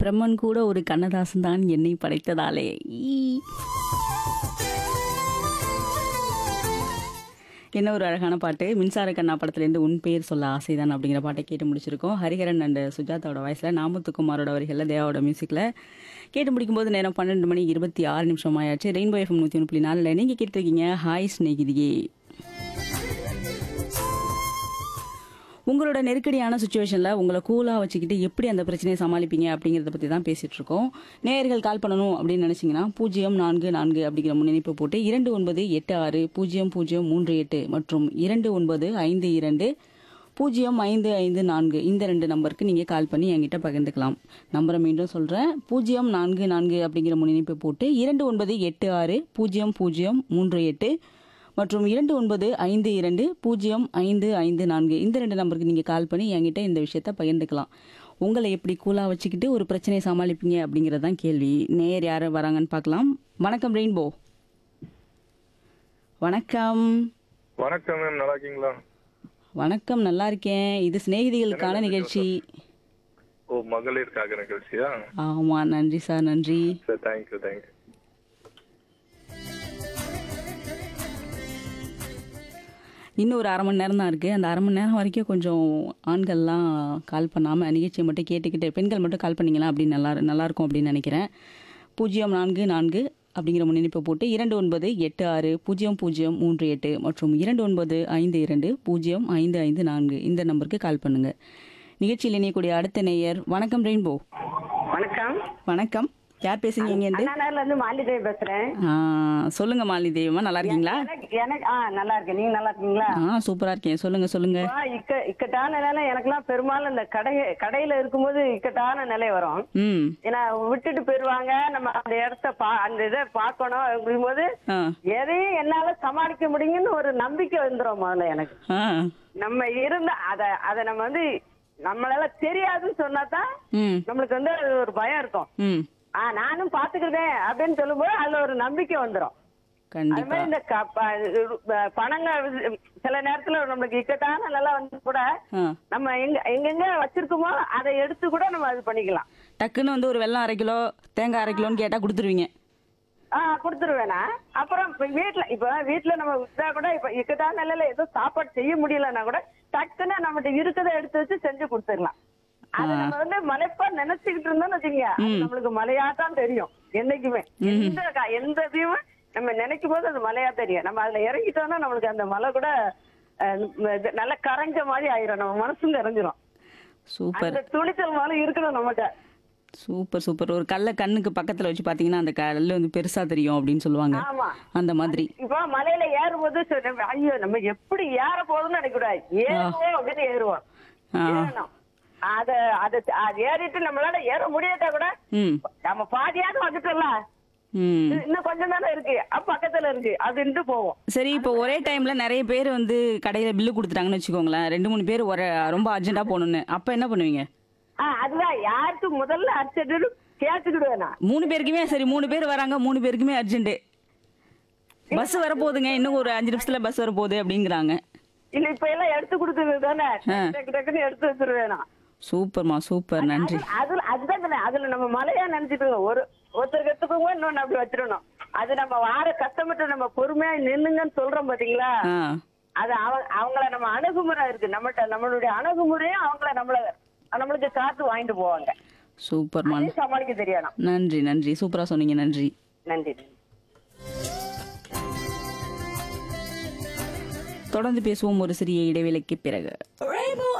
பிரம்மன் கூட ஒரு கண்ணதாசன் தான் என்னை படைத்ததாலே. ஈ. என்ன ஒரு அழகான பாட்டு. மின்சார கண்ணா படத்துலேருந்து உன் பேர் சொல்ல ஆசைதான் அப்படிங்கிற பாட்டை கேட்டு முடிச்சிருக்கோம். ஹரிஹரன் அண்ட் சுஜாதாவோட வாய்ஸில், நாமத்துக்குமாரோட வரிகளில், தேவாவோட மியூசிக்கில் கேட்டு முடிக்கும்போது நேரம் 12 மணி 26 நிமிஷம் ஆயாச்சு. ரெயின்போ எஃப்எம் 101.4 நீங்கள் கேட்டிருக்கீங்க ஹாய் ஸ்நேகிதியே. உங்களோட நெருக்கடியான சுச்சுவேஷனில் உங்களை கூலாக வச்சுக்கிட்டு எப்படி அந்த பிரச்சனையை சமாளிப்பீங்க அப்படிங்கிறத பற்றி தான் பேசிகிட்டு இருக்கோம். நேயர்கள் கால் பண்ணணும் அப்படின்னு நினச்சிங்கன்னா 044 அப்படிங்கிற முன்னிணைப்பு போட்டு 29860038 மற்றும் 2952055554 இந்த 2 நம்பருக்கு நீங்கள் கால் பண்ணி என்கிட்ட பகிர்ந்துக்கலாம். நம்பரை மீண்டும் சொல்கிறேன். 044 அப்படிங்கிற முன்னிணைப்பு போட்டு 29860038 மற்றும் 2952055554 இந்த 2 நம்பருக்கு நீங்கள் கால் பண்ணி என்கிட்ட இந்த விஷயத்த பகிர்ந்துக்கலாம். உங்களை எப்படி கூலாக வச்சுக்கிட்டு ஒரு பிரச்சனையை சமாளிப்பீங்க அப்படிங்கிறது தான் கேள்வி. நேயர் யார் வராங்கன்னு பார்க்கலாம். வணக்கம் ரெயின்போ. வணக்கம். வணக்கம் மேம், நல்லா இருக்கீங்களா? வணக்கம், நல்லா இருக்கேன். இது சிநேகிதிகளுக்கான நிகழ்ச்சி. ஓ, மகளிருக்காக நிகழ்ச்சியா? ஆமாம், நன்றி சார், நன்றி. Sir, thank you. இன்னும் ஒரு 1/2 மணி நேரம் தான் இருக்குது. அந்த 1/2 மணி நேரம் வரைக்கும் கொஞ்சம் ஆண்கள்லாம் கால் பண்ணாமல் நிகழ்ச்சியை மட்டும் கேட்டுக்கிட்டு பெண்கள் மட்டும் கால் பண்ணிங்களா அப்படின்னு நல்லாயிருக்கும் அப்படின்னு நினைக்கிறேன். 044 அப்படிங்கிற முன்னிணைப்பை போட்டு 29860038 மற்றும் 2952055554 இந்த நம்பருக்கு கால் பண்ணுங்கள். நிகழ்ச்சியில் இணையக்கூடிய அடுத்த நேயர். வணக்கம் ரெயின்போ. வணக்கம். வணக்கம், யார் பேசுறீங்க? அண்ணாநகர்ல இருந்து மாலிதேவி பேசுறேன். சொல்லுங்க மாலிதேவிமா, நல்லா இருக்கீங்களா? எனக்கு நல்லா இருக்கேன். நீங்க நல்லா இருக்கீங்களா? சூப்பரா இருக்கேன். சொல்லுங்க. இக்கட்டான நிலை எனக்கெல்லாம் பெரும்பாலும் இந்த கடையில இருக்கும்போது இக்கட்டான நிலை வரும். ஏன்னா விட்டுட்டு போயிருவாங்க, நம்ம அந்த இடத்த அந்த இதை பார்க்கணும் அப்படிங்கும்போது எதையும் என்னால சமாளிக்க முடியும்னு ஒரு நம்பிக்கை வந்துடும் முதல்ல எனக்கு. நம்ம இருந்த அத நம்ம வந்து நம்மளால தெரியாதுன்னு சொன்னாதான் நம்மளுக்கு வந்து ஒரு பயம் இருக்கும். நானும் பாத்துக்கிறேன் அப்படின்னு சொல்லும்போது அதுல ஒரு நம்பிக்கை வந்துடும். அது மாதிரி இந்த பணங்கள் சில நேரத்துல நம்மளுக்கு இக்கட்டான நல்லா வந்து கூட நம்ம எங்கெங்க வச்சிருக்கோமோ அதை எடுத்து கூட நம்ம அது பண்ணிக்கலாம். டக்குன்னு வந்து ஒரு வெல்லம் 1/2 கிலோ, தேங்காய் 1/2 கிலோன்னு கேட்டா கொடுத்துருவீங்க? கொடுத்துருவேனா. அப்புறம் வீட்டுல நம்ம விட்டா கூட இப்ப இக்கட்டான நிலையில ஏதோ சாப்பாடு செய்ய முடியலன்னா கூட டக்குன்னு நம்மகிட்ட இருக்கிறத எடுத்து வச்சு செஞ்சு கொடுத்துடலாம். அது நம்ம வந்து மலைப்பா நினைச்சுக்கிட்டு இருந்தோம்னு வச்சுக்கோங்க, நம்மளுக்கு மலையாதான் தெரியும். என்னைக்குமே எந்த இதையும் நம்ம நினைக்கும் போது அது மலையா தெரியும். நம்ம அதுல இறங்கிட்டோம்னா நம்மளுக்கு அந்த மலை கூட நல்லா கரைஞ்ச மாதிரி ஆயிரும். நம்ம மனசுல இறங்கிரும். சூப்பர். அந்த துணிச்சல் மாதிரி இருக்கணும் நம்மகிட்ட. சூப்பர். ஒரு கல்ல கண்ணுக்கு பக்கத்துல வச்சு பாத்தீங்கன்னா அந்த கல்லு வந்து பெருசா தெரியும் அப்படின்னு சொல்லுவாங்க. அந்த மாதிரி இப்ப மலையில ஏறும்போது ஐயோ நம்ம எப்படி ஏற போகுதுன்னு நினைக்கூடாது, ஏறுவோம் அப்படின்னு ஏறுவோம். அத ஏறிட்டு நம்மளால ஏற முடியாட்டா கூட நம்ம பாதியாவது வந்துட்டோம்ல, இன்னும் கொஞ்சம் தானே இருக்கு, பக்கத்துல இருக்கு அப்படின்ட்டு போவோம். சரி, இப்போ ஒரே டைம்ல நிறைய பேர் வந்து கடையில பில்லு கொடுத்துட்டாங்கன்னு வச்சுக்கோங்களேன், 2-3 பேர் ரொம்ப அர்ஜென்ட்டா போகணும்னு, அப்ப என்ன பண்ணுவீங்க? அதுதான் யாருக்கு முதல்ல அர்ஜென்ட் கேட்டுக்கிடுவேனா. 3 பேருக்குமே சரி, 3 பேர் வராங்க, 3 பேருக்குமே அர்ஜென்ட், பஸ் வரப்போகுதுங்க, இன்னும் ஒரு 5 நிமிஷத்துல பஸ் வரப்போகுது அப்படிங்கிறாங்க. இல்ல இப்ப எல்லாம் எடுத்து கொடுத்தது தானே, டக்குன்னு எடுத்து வச்சிருவேனா. சூப்பர்மா, சூப்பர், நன்றி. அதுல நம்ம மலையா நினைச்சிட்டு ஒருத்தருக்கு எடுத்துக்கோங்க, இன்னொன்னு அப்படி வச்சிடணும். அது நம்ம வார கஷ்டப்பட்டு நம்ம பொறுமையா நின்னுங்கன்னு சொல்றோம் பாத்தீங்களா, அது அவங்கள நம்ம அணுகுமுறை இருக்கு. நம்மளுடைய அணுகுமுறையும் அவங்கள நம்மளுக்கு காத்து வாங்கிட்டு போவாங்க. சூப்பர்மா, சமாளிக்க தெரியணும். நன்றி, சூப்பரா சொன்னீங்க. நன்றி. தொடர்ந்து பேசுவோம் ஒரு சிறிய இடைவேளைக்கு பிறகு.